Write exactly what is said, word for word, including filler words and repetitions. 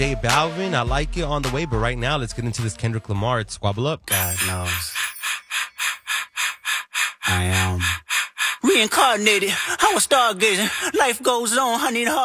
J Balvin, I like it on the way, but right now, let's get into this Kendrick Lamar. It's Squabble Up. God knows. I am reincarnated. I was stargazing. Life goes on. I need a